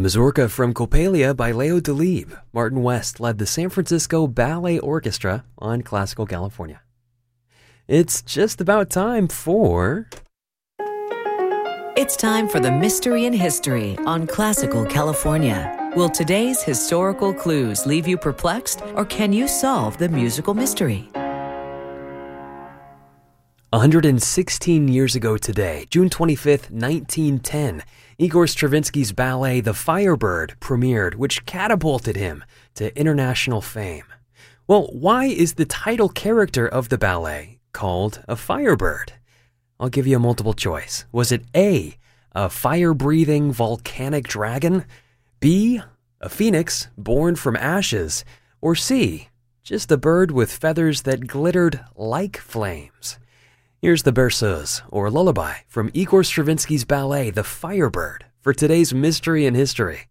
The Mazurka from Coppelia by Leo Delibes. Martin West led the San Francisco Ballet Orchestra on Classical California. It's just about time for... It's time for the Mystery in History on Classical California. Will today's historical clues leave you perplexed, or can you solve the musical mystery? 116 years ago today, June 25th, 1910, Igor Stravinsky's ballet The Firebird premiered, which catapulted him to international fame. Well, why is the title character of the ballet called a firebird? I'll give you a multiple choice. Was it A, a fire-breathing volcanic dragon, B, a phoenix born from ashes, or C, just a bird with feathers that glittered like flames? Here's the berceuse, or lullaby, from Igor Stravinsky's ballet The Firebird for today's Mystery in History.